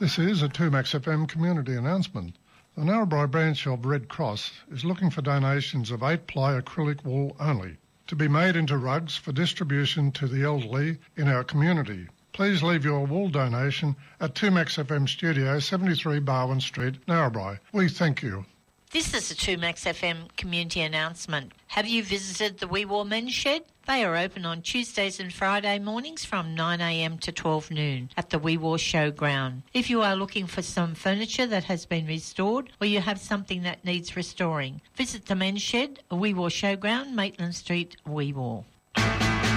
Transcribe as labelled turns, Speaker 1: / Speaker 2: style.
Speaker 1: This is a 2Max FM community announcement. The Narrabri branch of Red Cross is looking for donations of 8-ply acrylic wool only, to be made into rugs for distribution to the elderly in our community. Please leave your wool donation at 2Max FM Studio, 73 Barwon Street, Narrabri. We thank you.
Speaker 2: This is a 2Max FM community announcement. Have you visited the Wee Waa Men's Shed? They are open on Tuesdays and Friday mornings from 9am to 12 noon at the Wee Waa Showground. If you are looking for some furniture that has been restored or you have something that needs restoring, visit the Men's Shed, Wee Waa Showground, Maitland Street, Wee Waa.